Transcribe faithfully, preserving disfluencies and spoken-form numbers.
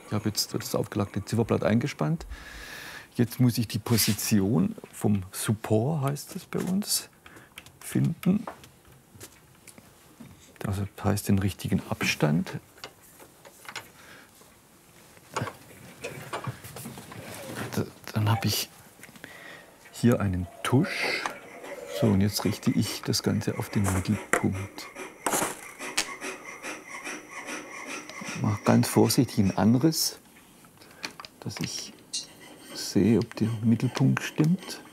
Ich habe jetzt das aufgelagte Zifferblatt eingespannt. Jetzt muss ich die Position vom Support, heißt es bei uns, finden. Das heißt den richtigen Abstand. Dann habe ich hier einen Tusch. So, und jetzt richte ich das Ganze auf den Mittelpunkt. Mache ganz vorsichtig einen Anriss, dass ich sehe, ob der Mittelpunkt stimmt.